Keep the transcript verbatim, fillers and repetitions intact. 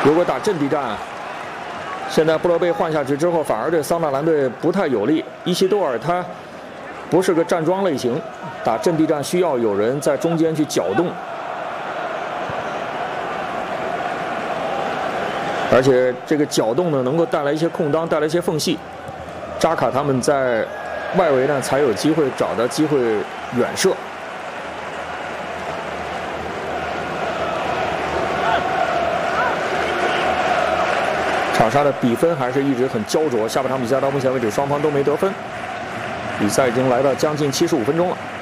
如果打阵地战，现在布勒贝换下去之后，反而对桑德兰队不太有利。伊西多尔他不是个站桩类型，打阵地战需要有人在中间去搅动，而且这个搅动呢，能够带来一些空当，带来一些缝隙。扎卡他们在外围呢，才有机会找到机会远射。场上的比分还是一直很焦灼，下半场比赛到目前为止双方都没得分，比赛已经来到将近七十五分钟了。